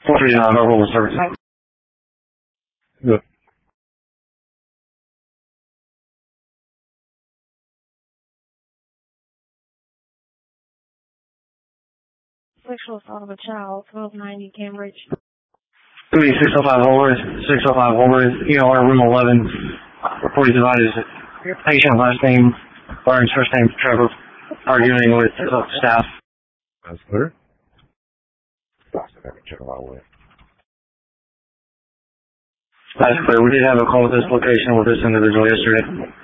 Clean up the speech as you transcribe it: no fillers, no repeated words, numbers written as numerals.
439 Overall Service. Good. 6 assault of a child, 1290 Cambridge. 605 Holworth, 605 Holworth, ER room 11. Report is divided as patient last name, Barnes first name Trevor, arguing with staff. That's clear. I can check them out with. That's clear. We did have a call at this location with this individual yesterday.